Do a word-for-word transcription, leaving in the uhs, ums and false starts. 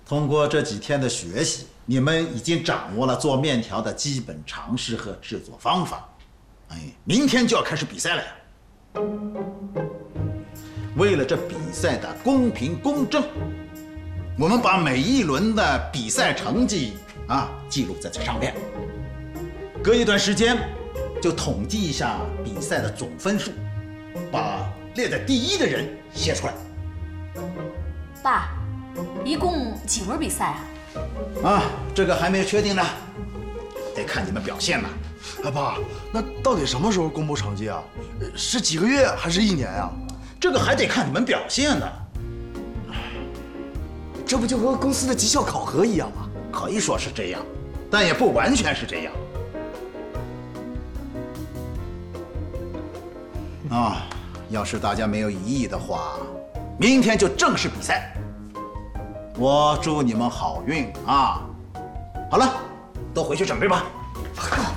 通过这几天的学习，你们已经掌握了做面条的基本常识和制作方法。哎，明天就要开始比赛了呀！为了这比赛的公平公正，我们把每一轮的比赛成绩啊记录在这上面。隔一段时间，就统计一下比赛的总分数，把列在第一的人写出来。 爸，一共几轮比赛啊？ 啊，这个还没确定呢，得看你们表现了。 哎，爸，那到底什么时候公布成绩啊？是几个月还是一年啊？ 这个还得看你们表现呢。 这不就和公司的绩效考核一样吗？ 可以说是这样，但也不完全是这样。啊，要是大家没有异议的话，明天就正式比赛。我祝你们好运啊！好了，都回去准备吧。